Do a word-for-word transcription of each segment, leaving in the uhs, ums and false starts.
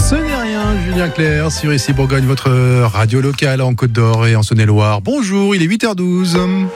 Ce n'est rien, Julien Clerc, sur Ici Bourgogne, votre radio locale en Côte d'Or et en Saône-et-Loire. Bonjour, il est huit heures douze.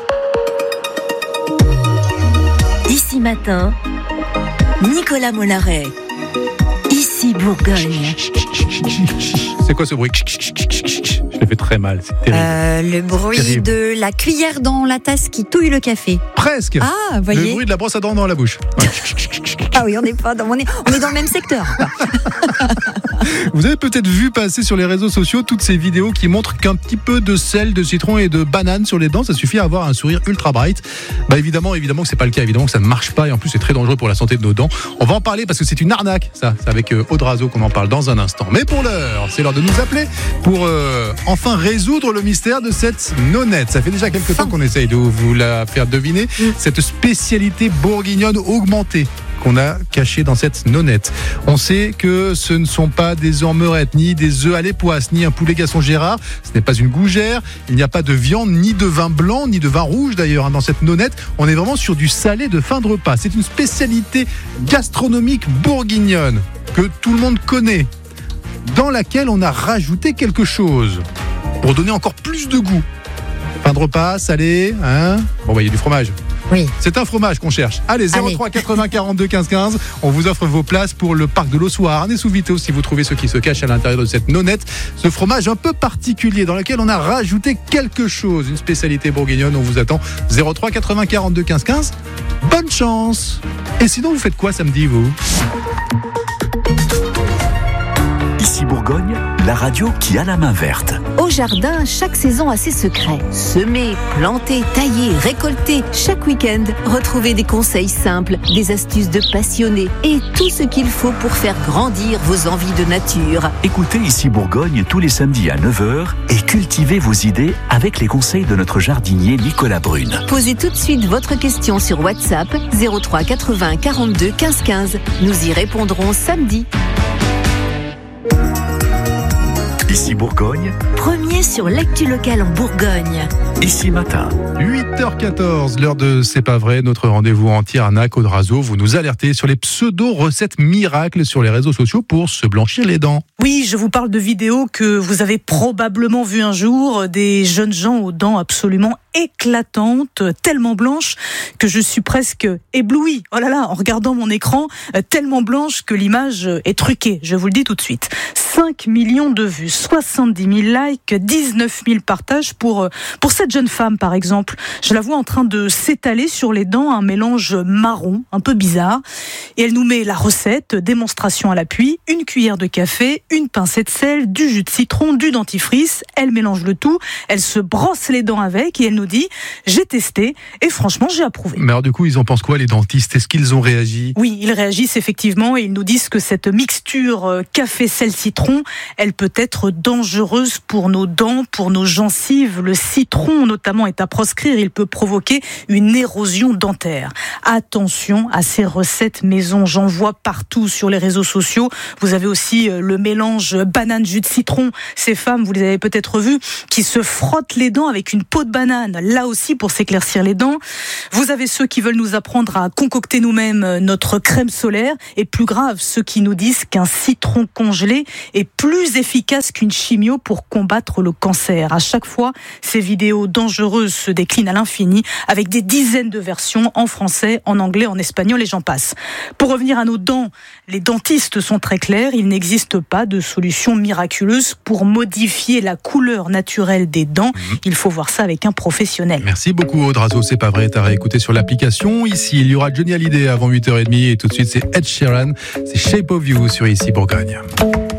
Ici Matin, Nicolas Mollaret. Ici Bourgogne. C'est quoi ce bruit? Je le fais très mal, c'est terrible. Euh, le bruit terrible. De la cuillère dans la tasse qui touille le café. Presque. Ah, voyez. Le bruit de la brosse à dents dans la bouche. Ouais. Ah oui, on n'est pas dans, on est, on est dans le même secteur. Vous avez peut-être vu passer sur les réseaux sociaux toutes ces vidéos qui montrent qu'un petit peu de sel, de citron et de banane sur les dents, ça suffit à avoir un sourire ultra bright. Bah évidemment, évidemment que c'est pas le cas, évidemment que ça ne marche pas et en plus c'est très dangereux pour la santé de nos dents. On va en parler parce que c'est une arnaque, ça. C'est avec euh, Audrazo qu'on en parle dans un instant. Mais pour l'heure, c'est l'heure de nous appeler pour euh, enfin résoudre le mystère de cette nonnette. Ça fait déjà quelques temps qu'on essaye de vous la faire deviner. Cette spécialité bourguignonne augmentée qu'on a caché dans cette nonnette. On sait que ce ne sont pas des œufs en meurette, ni des œufs à l'époisse, ni un poulet Gaston Gérard. Ce n'est pas une gougère. Il n'y a pas de viande, ni de vin blanc, ni de vin rouge d'ailleurs. Dans cette nonnette, on est vraiment sur du salé de fin de repas. C'est une spécialité gastronomique bourguignonne que tout le monde connaît, dans laquelle on a rajouté quelque chose pour donner encore plus de goût. Fin de repas, salé, hein. Bon, bah, il y a du fromage. Oui. C'est un fromage qu'on cherche. Allez, zéro trois quatre-vingts quarante-deux quinze quinze. On vous offre vos places pour le parc de l'Ossoir à Arnay-sous-Vito si vous trouvez ce qui se cache à l'intérieur de cette nonnette. Ce fromage un peu particulier dans lequel on a rajouté quelque chose. Une spécialité bourguignonne. On vous attend. zéro trois quatre-vingts quarante-deux quinze quinze. Bonne chance. Et sinon, vous faites quoi samedi, vous ? Ici Bourgogne, la radio qui a la main verte. Au jardin, chaque saison a ses secrets. Semer, planter, tailler, récolter. Chaque week-end, retrouvez des conseils simples, des astuces de passionnés et tout ce qu'il faut pour faire grandir vos envies de nature. Écoutez Ici Bourgogne tous les samedis à neuf heures et cultivez vos idées avec les conseils de notre jardinier Nicolas Brune. Posez tout de suite votre question sur WhatsApp zéro trois quatre-vingts quarante-deux quinze quinze. Nous y répondrons samedi. Ici Bourgogne, premier sur l'actu locale en Bourgogne. Ici Matin. huit heures quatorze, l'heure de C'est pas vrai, notre rendez-vous entier arnaque Audrazo. Vous nous alertez sur les pseudo-recettes miracles sur les réseaux sociaux pour se blanchir les dents. Oui, je vous parle de vidéos que vous avez probablement vues un jour, des jeunes gens aux dents absolument éclatantes, tellement blanches que je suis presque éblouie. Oh là là, en regardant mon écran, tellement blanche que l'image est truquée. Je vous le dis tout de suite. cinq millions de vues, soixante-dix mille likes, dix-neuf mille partages pour, pour cette jeune femme, par exemple. Je la vois en train de s'étaler sur les dents un mélange marron, un peu bizarre. Et elle nous met la recette, démonstration à l'appui, une cuillère de café, une pincée de sel, du jus de citron, du dentifrice. Elle mélange le tout, elle se brosse les dents avec et elle nous dit « J'ai testé et franchement, j'ai approuvé ». Mais alors du coup, ils en pensent quoi les dentistes ? Est-ce qu'ils ont réagi ? Oui, ils réagissent effectivement et ils nous disent que cette mixture café-sel-citron, elle peut être dangereuse pour nos dents, pour nos gencives. Le citron notamment est à proscrire, il peut provoquer une érosion dentaire. Attention à ces recettes maison, j'en vois partout sur les réseaux sociaux. Vous avez aussi le mélange banane-jus de citron. Ces femmes, vous les avez peut-être vues, qui se frottent les dents avec une peau de banane, là aussi pour s'éclaircir les dents. Vous avez ceux qui veulent nous apprendre à concocter nous-mêmes notre crème solaire. Et plus grave, ceux qui nous disent qu'un citron congelé est plus efficace qu'une chimio pour combattre le cancer. À chaque fois, ces vidéos dangereuses se déclinent à l'infini avec des dizaines de versions en français, en anglais, en espagnol et j'en passe. Pour revenir à nos dents, les dentistes sont très clairs. Il n'existe pas de solution miraculeuse pour modifier la couleur naturelle des dents. Il faut voir ça avec un professionnel. Merci beaucoup Audrazo, c'est pas vrai, t'as réécouté sur l'application. Ici, il y aura Johnny Hallyday avant huit heures trente et tout de suite c'est Ed Sheeran, c'est Shape of You sur Ici Bourgogne.